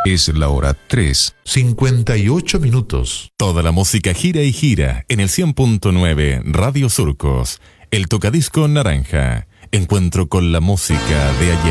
Es la hora 3:58. Toda la música gira y gira en el 100.9 Radio Surcos. El tocadisco naranja. Encuentro con la música de ayer.